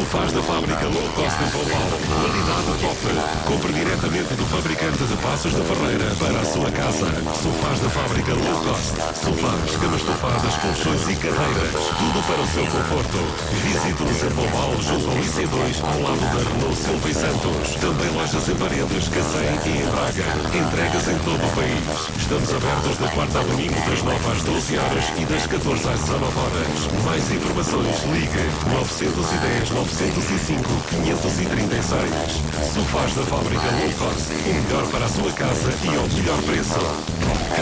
Sofás da fábrica Low Cost em Pombal. Qualidade top. Compre diretamente do fabricante de Passos da Ferreira para a sua casa. Sofás da fábrica Low Cost. Sofás, camas estofadas, colchões e cadeiras. Tudo para o seu conforto. Visite-nos em Pombal, junto ao IC2, ao lado da Renault Silva e Santos. Também lojas em Paredes, Cacém e em Braga. Entregas em todo o país. Estamos abertos de quarta a domingo, das 9 às 12 horas e das 14 às 19 horas. Mais informações, ligue 910 905 536. Sofás da fábrica Low Cost. O melhor para a sua casa e ao melhor preço.